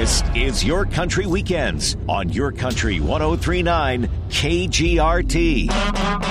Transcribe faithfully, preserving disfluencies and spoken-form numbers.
This is Your Country Weekends on Your Country one oh three point nine K G R T.